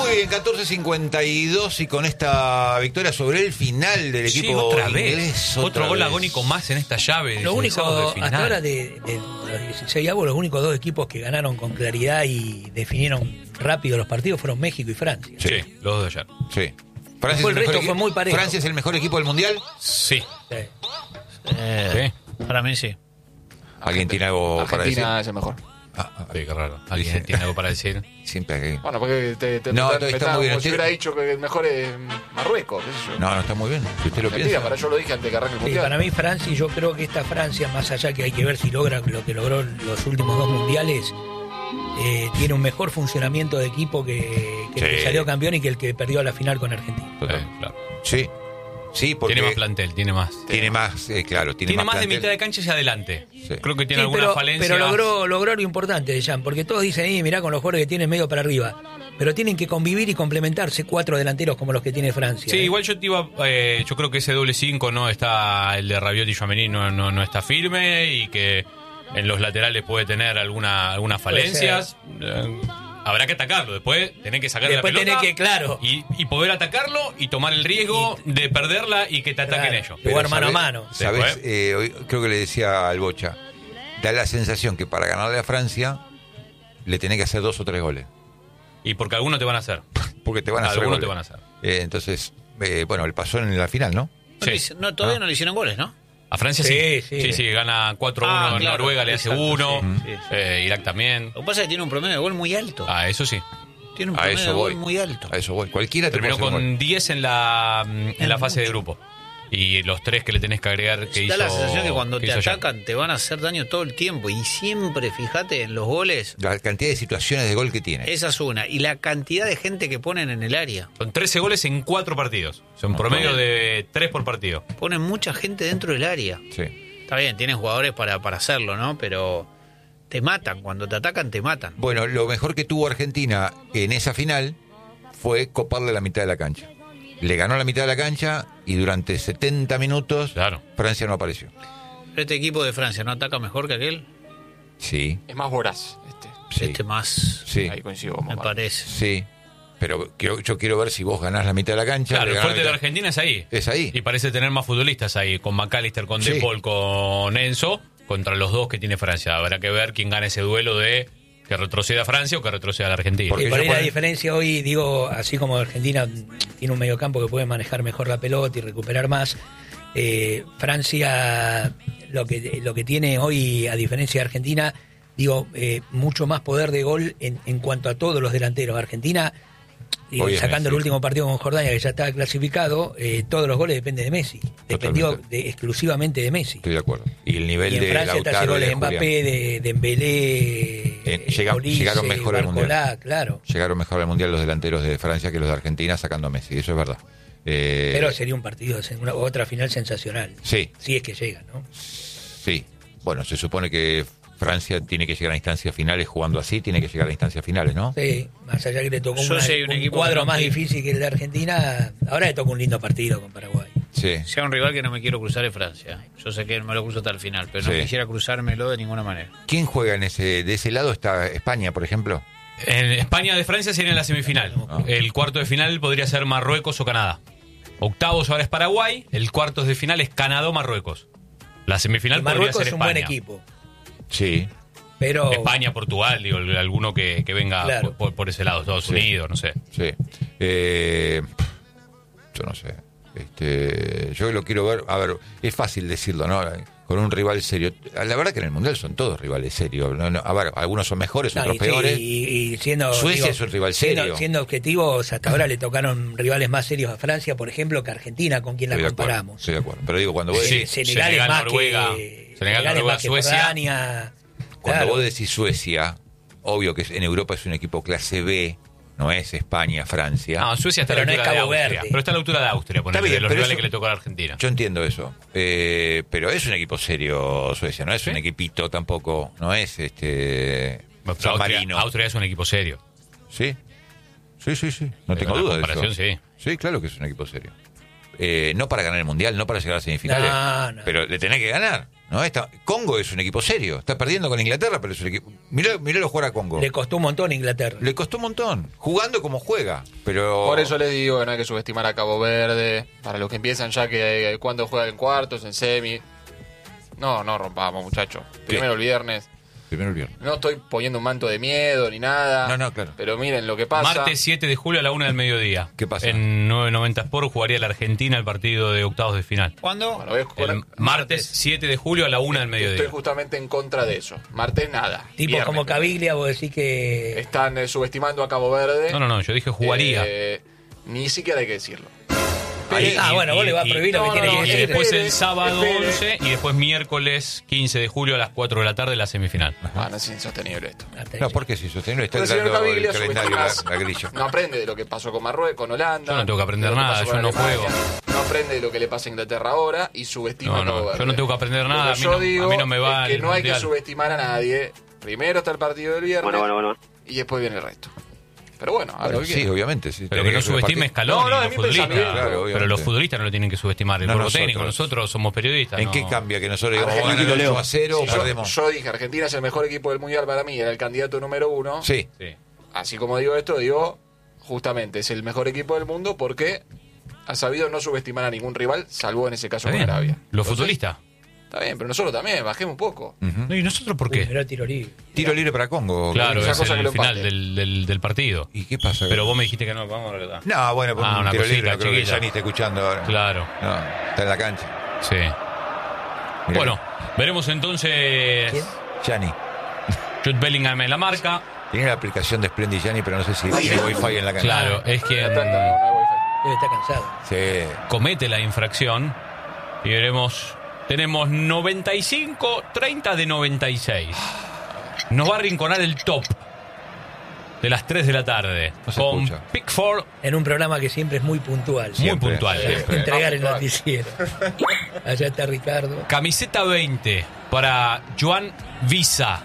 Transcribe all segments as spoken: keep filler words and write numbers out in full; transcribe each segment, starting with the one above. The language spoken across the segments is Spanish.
Muy bien, catorce cincuenta y dos y con esta victoria sobre el final del Sí, equipo otra inglés. vez. Otra Otro gol vez. agónico más en esta llave. Lo de único, octavos de final. hasta ahora de, de, de los dieciséis avos, los únicos dos equipos que ganaron con claridad y definieron rápido los partidos fueron México y Francia. Sí. Sí, los dos de ayer. Sí. Francia, Después es el el resto mejor fue equi- muy parejo. Francia es el mejor equipo del mundial. Sí. Sí. Eh, Para mí sí. ¿Alguien tiene algo para decir? Argentina es el mejor. Ah, ah, Sí, qué raro. ¿Alguien Dice- tiene algo para decir? Siempre hay- Bueno, porque te, te, No, me está- me está muy bien. como si Usted- hubiera dicho que el mejor es Marruecos, qué sé yo. No, no está muy bien. Si usted lo Mentira, piensa. para yo lo dije antes de que arranque el Sí, mundial. para mí Francia, y yo creo que esta Francia, más allá que hay que ver si logra lo que logró los últimos dos mundiales, eh, tiene un mejor funcionamiento de equipo que, que el Sí. que salió campeón y que el que perdió la final con Argentina. Total. Eh, claro. Sí. Sí, porque Tiene más plantel, tiene más. tiene más, eh, claro, tiene, Tiene más de plantel. mitad de cancha hacia adelante. Sí. Creo que tiene Sí, alguna pero, falencia. pero logró, logró lo importante de Jan, porque todos dicen, eh, mirá con los jugadores que tiene medio para arriba. Pero tienen que convivir y complementarse cuatro delanteros como los que tiene Francia. Sí, ¿eh? igual yo te iba, eh, yo creo que ese doble cinco no está, el de Rabiot y Tchouaméni no, no, no está firme y que en los laterales puede tener alguna, algunas Puede falencias. Eh, habrá que atacarlo, después tenés que sacar Después la pelota tenés que, claro. y, y poder atacarlo y tomar el riesgo de perderla y que te ataquen Claro. ellos. Jugar Pero mano a sabés- mano. ¿Sabés? Después- Eh, hoy creo que le decía al Bocha, da la sensación que para ganarle a Francia le tenés que hacer dos o tres goles. Y porque algunos te van a hacer. Porque te van a hacer Algunos goles. te van a hacer. Eh, entonces, eh, bueno, él pasó en la final, ¿no? No Sí. le hice- no, todavía Ah. no le hicieron goles, ¿no? A Francia sí. Sí, Sí, sí. sí, gana cuatro uno Ah, en claro, Noruega, le hace exacto, uno. sí, sí, sí. Eh, Irak también. Lo que pasa es que tiene un promedio de gol muy alto. Ah, eso sí. Tiene un A promedio eso de gol voy. muy alto. A eso voy. Cualquiera te Terminó puede hacer un con gol. diez en la, en la fase de grupo. Y los tres que le tenés que agregar que da hizo. la sensación que cuando que te hizo Jan. atacan te van a hacer daño todo el tiempo. Y siempre, fíjate, en los goles, La cantidad de situaciones de gol que tiene. esa es una. Y la cantidad de gente que ponen en el área. Son trece goles en cuatro partidos. Son No, promedio no. de tres por partido. Ponen mucha gente dentro del área. Sí. Está bien, tienen jugadores para, para hacerlo, ¿no? Pero te matan. Cuando te atacan, te matan. Bueno, lo mejor que tuvo Argentina en esa final fue coparle la mitad de la cancha. Le ganó la mitad de la cancha y durante setenta minutos Claro. Francia no apareció. Pero este equipo de Francia no ataca mejor que aquel. Sí, Es más voraz este. sí, Este más, sí, Ahí coincido con me Omar. parece. sí. Pero quiero- yo quiero ver si vos ganás la mitad de la cancha. Claro, le el ganás fuerte la de mitad- Argentina es ahí. Es ahí. Y parece tener más futbolistas ahí. Con McAllister, con Sí. De Paul, con Enzo. Contra los dos que tiene Francia. Habrá que ver quién gana ese duelo de que retroceda Francia o que retroceda la Argentina. Porque Y por yo ahí la cuando- diferencia hoy, digo, así como Argentina tiene un mediocampo que puede manejar mejor la pelota y recuperar más, eh, Francia lo que lo que tiene hoy, a diferencia de Argentina, digo, eh, mucho más poder de gol en, en cuanto a todos los delanteros. Argentina, digo, Hoy es sacando el Messi. último partido con Jordania, que ya está clasificado, eh, todos los goles dependen de Messi. Dependió Totalmente. de- exclusivamente de Messi. Estoy de acuerdo. Y el nivel Y en de Francia está ese Lautaro gol y de de Mbappé, Julián. de Dembélé, Eh, eh, llega- Olise, llegaron mejor al Mundial. Barcolá, claro. Llegaron mejor al Mundial los delanteros de Francia que los de Argentina sacando a Messi, eso es verdad. Eh, Pero sería un partido, una, otra final sensacional. Sí, Si es que llega, ¿no? sí. Bueno, se supone que Francia tiene que llegar a instancias finales jugando así, tiene que llegar a instancias finales, ¿no? Sí, más allá que le tocó Yo una- sé, hay un un, equipo cuadro que no más quiere- difícil que el de Argentina, ahora le toca un lindo partido con Paraguay. Sí. Si hay un rival que no me quiero cruzar es Francia. Yo sé que me lo cruzo hasta el final, pero no Sí. quisiera cruzármelo de ninguna manera. ¿Quién juega en ese de ese lado? Está España, por ejemplo. En España de Francia sería en la semifinal. Ah. El cuarto de final podría ser Marruecos o Canadá. Octavos ahora es Paraguay. El cuartos de final es Canadá o Marruecos. La semifinal Y podría Marruecos ser es un España. buen equipo, Sí. pero España, Portugal, digo, alguno que, que venga Claro. por, por- por ese lado, Estados Sí. Unidos, no sé. Sí. Eh, yo no sé. Este, yo lo quiero ver. A ver, es fácil decirlo, ¿no? Con un rival serio. La verdad que en el Mundial son todos rivales serios. No, no, a ver, algunos son mejores, no, otros y, sí, peores. y- y siendo, Suecia digo, es un rival siendo- serio. Siendo objetivos, hasta ahora le tocaron rivales más serios a Francia, por ejemplo, que a Argentina, con quien la Estoy de acuerdo, comparamos. estoy de acuerdo. Pero digo, cuando vos Sí. decís, Senegal, Senegal, es más Noruega, que Senegal, es Noruega, más que Suecia. Jordania. cuando Claro. vos decís Suecia, obvio que en Europa es un equipo clase B, no es España, Francia. No, Suecia está a la Pero no altura es de Cabo Austria. Verde. Pero está a la altura de Austria, ponele, Está bien, de los pero rivales eso- que le tocó a la Argentina. Yo entiendo eso, eh, pero es un equipo serio Suecia, no es ¿Sí? un equipito tampoco, no es este Bueno, pero San Austria, Marino. Austria es un equipo serio. Sí, sí, sí, sí, no En tengo la duda de eso. comparación, sí. Sí, claro que es un equipo serio. Eh, no para ganar el Mundial, no para llegar a semifinales, No, no. pero le tenés que ganar. No está, Congo es un equipo serio. Está perdiendo con Inglaterra, pero es un equipo. Mirá, miralo jugar a Congo. Le costó un montón a Inglaterra. Le costó un montón. Jugando como juega. Pero. Por eso les digo que no hay que subestimar a Cabo Verde. Para los que empiezan ya que eh, cuando juegan en cuartos, en semi. No, no rompamos, muchachos. Primero el viernes. Primero el viernes. No estoy poniendo un manto de miedo ni nada. No, no, claro. Pero miren lo que pasa. Martes siete de julio a la una del mediodía. ¿Qué pasa? En nueve noventa Sport jugaría la Argentina el partido de octavos de final. ¿Cuándo? Bueno, voy a jugar- El martes siete de julio a la una del Estoy mediodía. justamente en contra de eso. Martes nada. Tipo Viernes. como Caviglia, vos decís que... Están eh, subestimando a Cabo Verde. No, no, no, yo dije jugaría. Eh, ni siquiera hay que decirlo. Ahí, ah, y- bueno, vos y- le vas a y- prohibir lo que no, tiene no, que no, Y decir. después Espere, el sábado espere. once y después miércoles quince de julio a las cuatro de la tarde la semifinal. Ah, no es insostenible esto. No, ¿por qué si sostenible? Está El señor dando el Caviglia calendario la, subestima- la grillo. no aprende de lo que pasó con Marruecos, con Holanda. Yo no tengo que aprender de lo nada, pasó yo con no Alemania. juego. No aprende de lo que le pasa a Inglaterra ahora y subestima No, a Cabo no, Verde. yo no tengo que aprender Lo nada, que a mí yo no- a digo mí no me va es que el no hay que mundial. subestimar a nadie. Primero está el partido del viernes Bueno, bueno, bueno. y después viene el resto. Pero bueno, a Bueno, lo que sí, quiera. obviamente. Sí, Pero tenés que no hacer el subestime partido. Scaloni, No, no, es los mi futbolistas. pensamiento. Claro, Pero obviamente. los futbolistas no lo tienen que subestimar. El No cuerpo nosotros. técnico, nosotros somos periodistas. ¿En no. qué cambia que nosotros digamos vamos a Argentina, ganar ocho a cero o yo, perdemos? yo dije, Argentina es el mejor equipo del Mundial para mí, era el candidato número uno. Sí. Sí. Así como digo esto, digo, justamente es el mejor equipo del mundo porque ha sabido no subestimar a ningún rival, salvo en ese caso Está con bien. Arabia. Los Entonces, futbolistas. Está bien, pero nosotros también, bajemos un poco. Ujú. No, ¿y nosotros por Uy, qué? mirá el tiro libre. Tiro libre para Congo. Claro, esa es cosa que el lo final empate. del, del, del partido. ¿Y qué pasa? Pero vos me dijiste que no, vamos a verdad. No, bueno, pues Ah, un una tiro cosita libre, no creo que chiquita. ya ni está escuchando ahora. Claro, No, está en la cancha. sí. Mirá Bueno, veremos entonces. ¿Quién? Gianni. Jude Bellingham en la marca. Tiene la aplicación de Splendid Gianni, pero no sé si tiene wifi en la cancha. Claro, es En que la planta no hay wifi. Debe estar cansado. Sí. comete la infracción y veremos. Tenemos noventa y cinco treinta de noventa y seis. Nos va a arrinconar el top de las tres de la tarde No se con escucha. Pickford, En un programa que siempre es muy puntual. muy Siempre, puntual. siempre. Entregar el noticiero. Allá está Ricardo. Camiseta veinte para Joan Visa,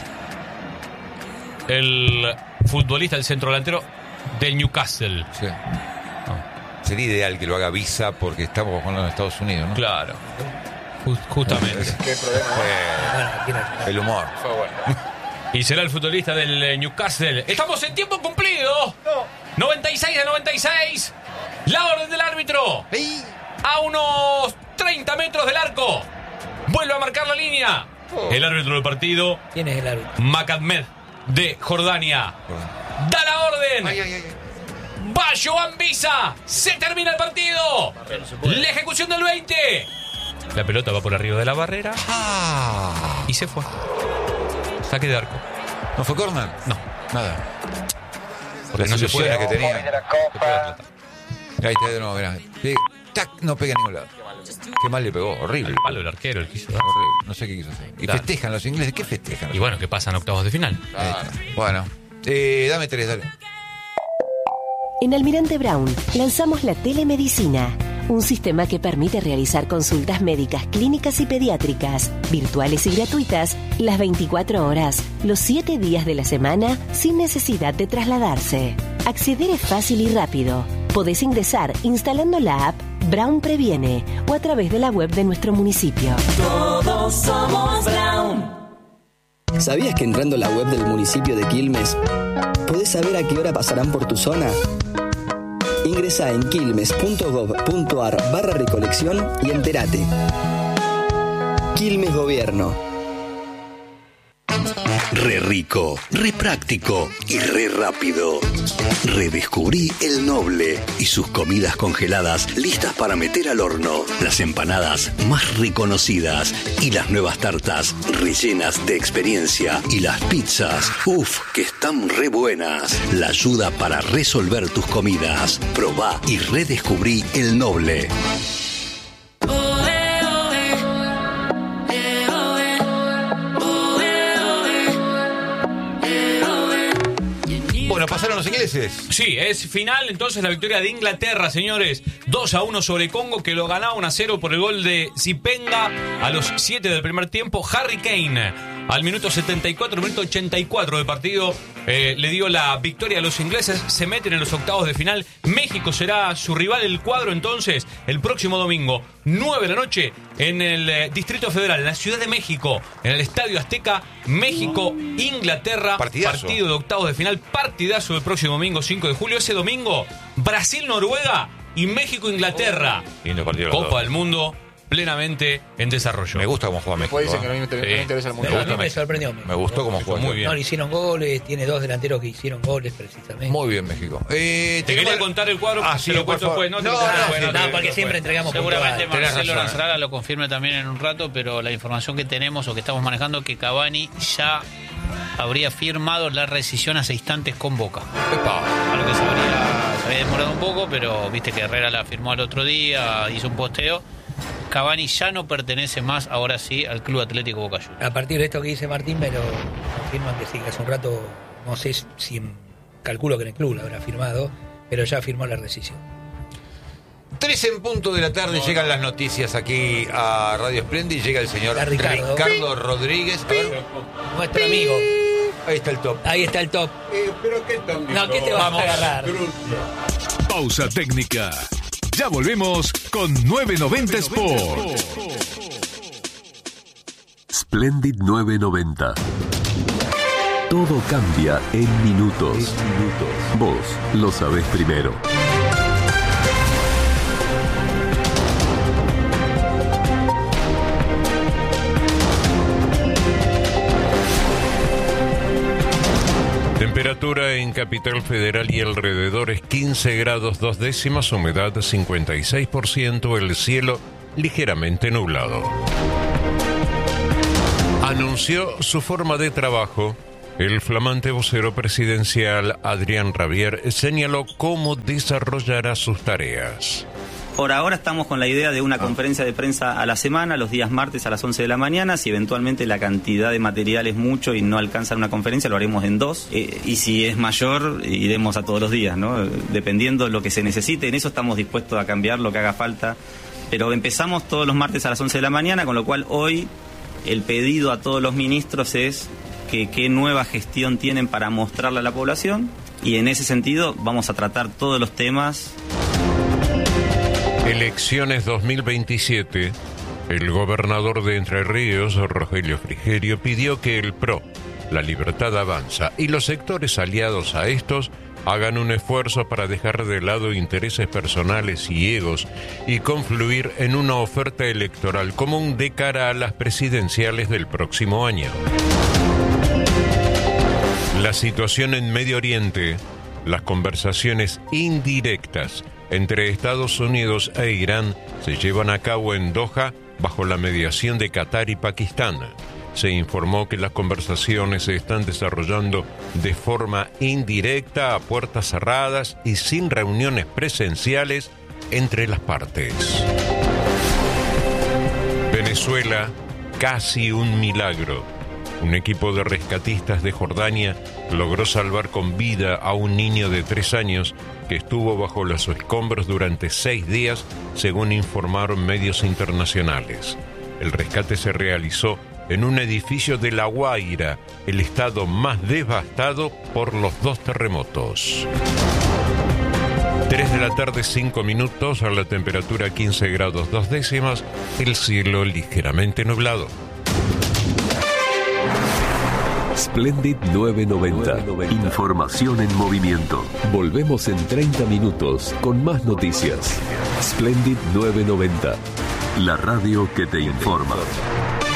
el futbolista, el centro delantero del Newcastle. Sí. Sería ideal que lo haga Visa porque estamos jugando en Estados Unidos, ¿no? Claro, Ju- justamente. ¿Qué problema? Fue Bueno, aquí no- el humor. Fue bueno. Y será el futbolista del eh, Newcastle. ¡Estamos en tiempo cumplido! noventa y seis de noventa y seis. La orden del árbitro. A unos treinta metros del arco. Vuelve a marcar la línea. El árbitro del partido, ¿Quién es el árbitro? Macadmed de Jordania. Da la orden. Va Joan Visa. Se termina el partido. La ejecución del veinte. La pelota va por arriba de la barrera Ah. y se fue. Saque de arco. ¿No fue corner? No, Nada. porque Las no se ilusiones puede. que tenía. Se puede adelantar. Ahí está de nuevo, mirá. Sí, tac, no pega a ningún lado. Qué mal le pegó, horrible. Al palo el arquero, el quiso dar. Horrible. No sé qué quiso hacer. Y Claro. festejan los ingleses. ¿Qué festejan? Y bueno, que pasan octavos de final. Ahí está. Bueno, eh, dame tres, dale. En Almirante Brown lanzamos la telemedicina, un sistema que permite realizar consultas médicas, clínicas y pediátricas, virtuales y gratuitas, las veinticuatro horas, los siete días de la semana, sin necesidad de trasladarse. Acceder es fácil y rápido. Podés ingresar instalando la app Brown Previene o a través de la web de nuestro municipio. Todos somos Brown. ¿Sabías que entrando a la web del municipio de Quilmes podés saber a qué hora pasarán por tu zona? Ingresa en quilmes.gov.ar barra recolección y entérate. Quilmes Gobierno. Re rico, re práctico y re rápido. Redescubrí El Noble y sus comidas congeladas listas para meter al horno. Las empanadas más reconocidas y las nuevas tartas rellenas de experiencia. Y las pizzas, uff, que están re buenas. La ayuda para resolver tus comidas. Probá y redescubrí El Noble. Bueno, pasaron los ingleses. Sí, es final entonces la victoria de Inglaterra, señores. dos a uno sobre Congo, que lo ganaba uno a cero por el gol de Zipenga a los siete del primer tiempo. Harry Kane al minuto setenta y cuatro, minuto ochenta y cuatro de partido, eh, le dio la victoria a los ingleses. Se meten en los octavos de final. México será su rival. El cuadro entonces el próximo domingo, nueve de la noche, en el eh, Distrito Federal, en la Ciudad de México, en el Estadio Azteca. México, Inglaterra, Partidazo. partido de octavos de final, partidazo el próximo domingo cinco de julio. Ese domingo, Brasil, Noruega y México, Inglaterra. Lindo partido los Copa dos. del Mundo plenamente en desarrollo. Me gusta cómo juega México. Después dicen que no ¿eh? me inter- Sí. no me interesa el Me, mundial. a mí me sorprendió. Me gustó cómo juega. Muy bien. No, le hicieron goles, tiene dos delanteros que hicieron goles precisamente. Muy bien, México. Eh, Te quería contar el cuadro, Ah, se sí, lo por cuento favor. después. No, te No, lo cuento no, después, sí, te No, lo porque cuento siempre después. entregamos Seguramente puntuales. Marcelo razón, Lanzarala lo confirme también en un rato, pero la información que tenemos o que estamos manejando que Cavani ya habría firmado la rescisión hace instantes con Boca. Epa. A lo que se habría, se había demorado un poco, pero viste que Herrera la firmó al otro día, hizo un posteo. Cavani ya no pertenece más, ahora sí, al Club Atlético Boca Juniors. A partir de esto que dice Martín, me lo confirman que sí, que hace un rato, no sé si calculo que en el club lo habrá firmado, pero ya firmó la rescisión. Tres en punto de la tarde llegan las noticias aquí a Radio Splendid. Llega el señor Está Ricardo. Ricardo Rodríguez. A ver. Nuestro amigo. Ahí está el top. Ahí está el top. Eh, pero qué top. No, ¿qué te vas a agarrar? Pausa técnica. Ya volvemos con nueve noventa Sport. Splendid nueve noventa. Todo cambia en minutos. Vos lo sabés primero. Temperatura en Capital Federal y alrededores quince grados dos décimas, humedad cincuenta y seis por ciento, el cielo ligeramente nublado. Anunció su forma de trabajo. El flamante vocero presidencial Adrián Rabier señaló cómo desarrollará sus tareas. Por ahora estamos con la idea de una conferencia de prensa a la semana, los días martes a las once de la mañana. Si eventualmente la cantidad de material es mucho y no alcanza una conferencia, lo haremos en dos. Eh, y si es mayor, iremos a todos los días, ¿no? Dependiendo de lo que se necesite. En eso estamos dispuestos a cambiar lo que haga falta. Pero empezamos todos los martes a las once de la mañana, con lo cual hoy el pedido a todos los ministros es que qué nueva gestión tienen para mostrarle a la población. Y en ese sentido vamos a tratar todos los temas. Elecciones dos mil veintisiete. El gobernador de Entre Ríos, Rogelio Frigerio, pidió que el P R O, La Libertad Avanza, y los sectores aliados a estos hagan un esfuerzo para dejar de lado intereses personales y egos y confluir en una oferta electoral común de cara a las presidenciales del próximo año. La situación en Medio Oriente, las conversaciones indirectas entre Estados Unidos e Irán se llevan a cabo en Doha bajo la mediación de Qatar y Pakistán. Se informó que las conversaciones se están desarrollando de forma indirecta, a puertas cerradas y sin reuniones presenciales entre las partes. Venezuela, casi un milagro. Un equipo de rescatistas de Jordania logró salvar con vida a un niño de tres años que estuvo bajo los escombros durante seis días, según informaron medios internacionales. El rescate se realizó en un edificio de La Guaira, el estado más devastado por los dos terremotos. tres de la tarde, cinco minutos, a la temperatura quince grados dos décimas, el cielo ligeramente nublado. Splendid nueve noventa. Información en movimiento. Volvemos en treinta minutos con más noticias. Splendid nueve noventa. La radio que te informa.